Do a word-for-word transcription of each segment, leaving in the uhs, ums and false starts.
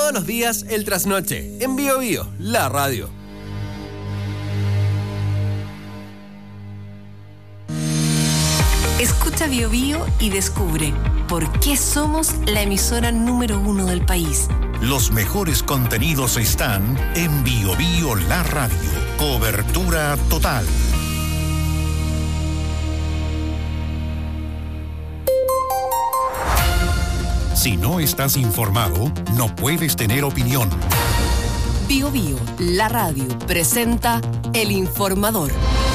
Todos los días el trasnoche, en Bio Bio, la radio. Escucha Bio Bio y descubre por qué somos la emisora número uno del país. Los mejores contenidos están en Bio Bio, la radio. Cobertura total. Si no estás informado, no puedes tener opinión. Bio Bio, la radio, presenta El Informador.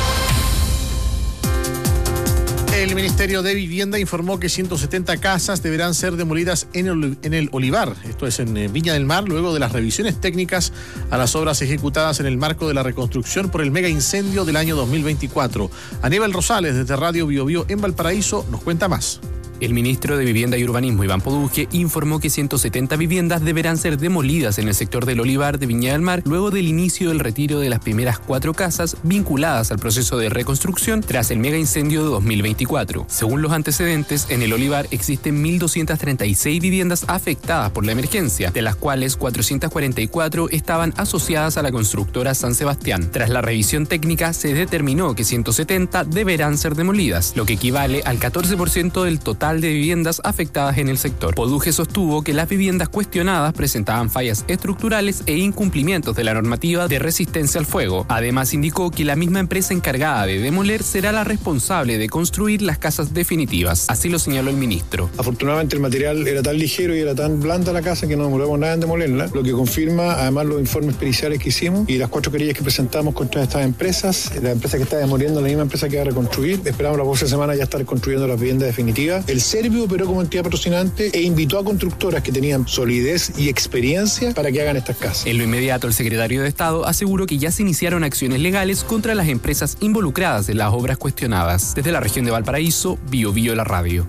El Ministerio de Vivienda informó que ciento setenta casas deberán ser demolidas en el, en el Olivar, esto es en Viña del Mar, luego de las revisiones técnicas a las obras ejecutadas en el marco de la reconstrucción por el mega incendio del año dos mil veinticuatro. Aníbal Rosales, desde Radio Bio Bio en Valparaíso, nos cuenta más. El ministro de Vivienda y Urbanismo, Iván Poduje, informó que ciento setenta viviendas deberán ser demolidas en el sector del Olivar de Viña del Mar luego del inicio del retiro de las primeras cuatro casas vinculadas al proceso de reconstrucción tras el mega incendio de dos mil veinticuatro. Según los antecedentes, en el Olivar existen mil doscientas treinta y seis viviendas afectadas por la emergencia, de las cuales cuatrocientas cuarenta y cuatro estaban asociadas a la constructora San Sebastián. Tras la revisión técnica, se determinó que ciento setenta deberán ser demolidas, lo que equivale al catorce por ciento del total de viviendas afectadas en el sector. Poduje sostuvo que las viviendas cuestionadas presentaban fallas estructurales e incumplimientos de la normativa de resistencia al fuego. Además, indicó que la misma empresa encargada de demoler será la responsable de construir las casas definitivas. Así lo señaló el ministro. Afortunadamente el material era tan ligero y era tan blanda la casa que no demoramos nada en demolerla, lo que confirma además los informes periciales que hicimos y las cuatro querellas que presentamos contra estas empresas. La empresa que está demoliendo, la misma empresa que va a reconstruir. Esperamos la próxima semana ya estar construyendo las viviendas definitivas. El Servio operó como entidad patrocinante e invitó a constructoras que tenían solidez y experiencia para que hagan estas casas. En lo inmediato, el secretario de Estado aseguró que ya se iniciaron acciones legales contra las empresas involucradas en las obras cuestionadas. Desde la región de Valparaíso, Bio Bio la radio.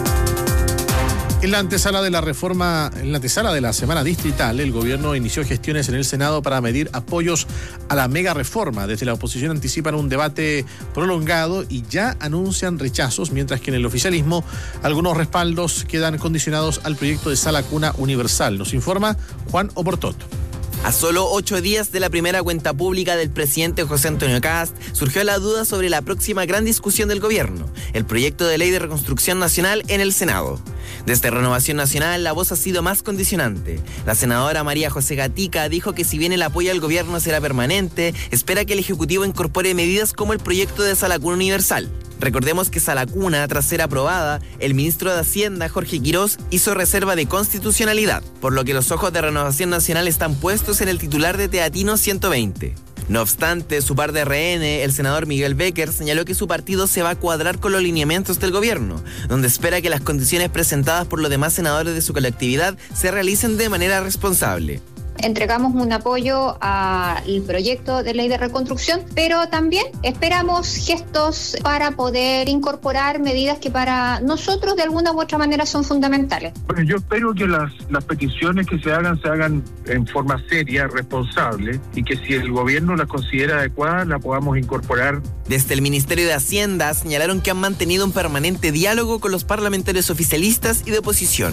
En la antesala de la reforma, en la antesala de la semana distrital, el gobierno inició gestiones en el Senado para medir apoyos a la mega reforma. Desde la oposición anticipan un debate prolongado y ya anuncian rechazos, mientras que en el oficialismo algunos respaldos quedan condicionados al proyecto de sala cuna universal. Nos informa Juan Oportot. A solo ocho días de la primera cuenta pública del presidente José Antonio Kast, surgió la duda sobre la próxima gran discusión del gobierno, el proyecto de ley de reconstrucción nacional en el Senado. Desde Renovación Nacional, la voz ha sido más condicionante. La senadora María José Gatica dijo que si bien el apoyo al gobierno será permanente, espera que el Ejecutivo incorpore medidas como el proyecto de sala cuna universal. Recordemos que sala cuna, tras ser aprobada, el ministro de Hacienda, Jorge Quirós, hizo reserva de constitucionalidad, por lo que los ojos de Renovación Nacional están puestos en el titular de Teatino ciento veinte. No obstante, su par de R N, el senador Miguel Becker, señaló que su partido se va a cuadrar con los lineamientos del gobierno, donde espera que las condiciones presentadas por los demás senadores de su colectividad se realicen de manera responsable. Entregamos un apoyo al proyecto de ley de reconstrucción, pero también esperamos gestos para poder incorporar medidas que para nosotros de alguna u otra manera son fundamentales. Bueno, yo espero que las, las peticiones que se hagan se hagan en forma seria, responsable, y que si el gobierno las considera adecuadas, la podamos incorporar. Desde el Ministerio de Hacienda señalaron que han mantenido un permanente diálogo con los parlamentarios oficialistas y de oposición.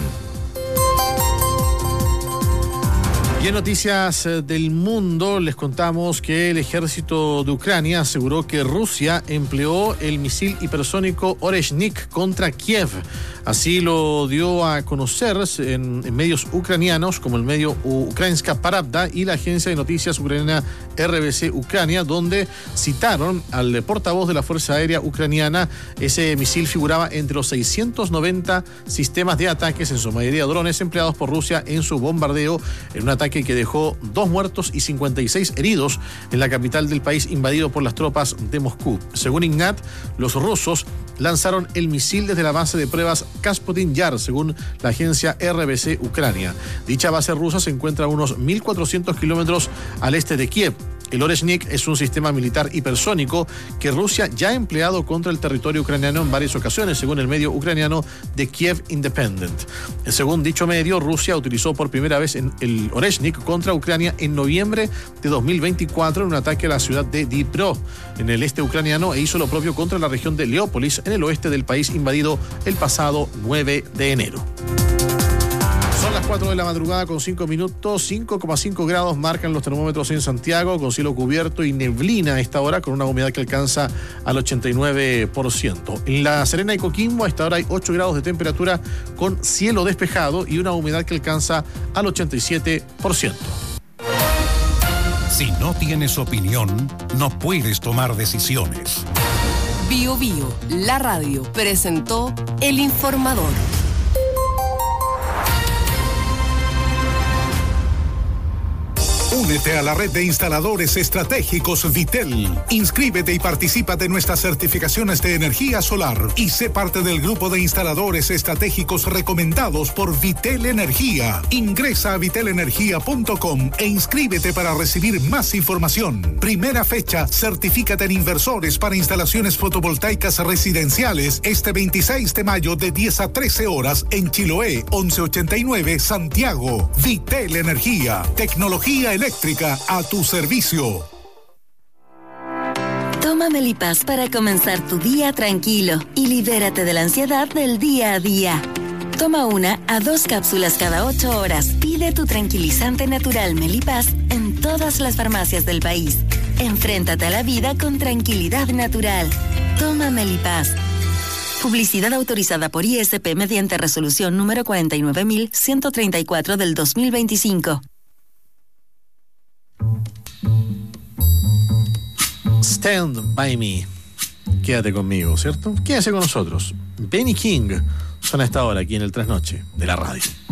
Y en noticias del mundo les contamos que el ejército de Ucrania aseguró que Rusia empleó el misil hipersónico Oreshnik contra Kiev. Así lo dio a conocer en, en medios ucranianos como el medio Ukrainska Pravda y la agencia de noticias ucraniana R B C Ucrania, donde citaron al portavoz de la Fuerza Aérea Ucraniana. Ese misil figuraba entre los seiscientos noventa sistemas de ataques, en su mayoría drones, empleados por Rusia en su bombardeo, en un ataque que dejó dos muertos y cincuenta y seis heridos en la capital del país, invadido por las tropas de Moscú. Según Ignat, los rusos lanzaron el misil desde la base de pruebas Kasputin Yar, según la agencia R B C Ucrania. Dicha base rusa se encuentra a unos mil cuatrocientos kilómetros al este de Kiev. El Oreshnik es un sistema militar hipersónico que Rusia ya ha empleado contra el territorio ucraniano en varias ocasiones, según el medio ucraniano The Kiev Independent. Según dicho medio, Rusia utilizó por primera vez el Oreshnik contra Ucrania en noviembre de dos mil veinticuatro en un ataque a la ciudad de Dnipro, en el este ucraniano, e hizo lo propio contra la región de Leópolis, en el oeste del país invadido el pasado nueve de enero. Son las cuatro de la madrugada con cinco minutos, cinco coma cinco grados marcan los termómetros en Santiago, con cielo cubierto y neblina a esta hora, con una humedad que alcanza al ochenta y nueve por ciento. En La Serena y Coquimbo a esta hora hay ocho grados de temperatura con cielo despejado y una humedad que alcanza al ochenta y siete por ciento. Si no tienes opinión, no puedes tomar decisiones. Bio Bio, la radio, presentó El Informador. Únete a la red de instaladores estratégicos Vitel. Inscríbete y participa de nuestras certificaciones de energía solar y sé parte del grupo de instaladores estratégicos recomendados por Vitel Energía. Ingresa a vitel energía punto com e inscríbete para recibir más información. Primera fecha, certifícate en inversores para instalaciones fotovoltaicas residenciales este veintiséis de mayo de diez a trece horas en Chiloé, once ochenta y nueve, Santiago. Vitel Energía, tecnología eléctrica a tu servicio. Toma Melipaz para comenzar tu día tranquilo y libérate de la ansiedad del día a día. Toma una a dos cápsulas cada ocho horas. Pide tu tranquilizante natural Melipaz en todas las farmacias del país. Enfréntate a la vida con tranquilidad natural. Toma Melipaz. Publicidad autorizada por I S P mediante resolución número cuarenta y nueve mil ciento treinta y cuatro del dos mil veinticinco. Stand by me. Quédate conmigo, ¿cierto? Quédese con nosotros. Benny King son a esta hora aquí en el Trasnoche de la radio.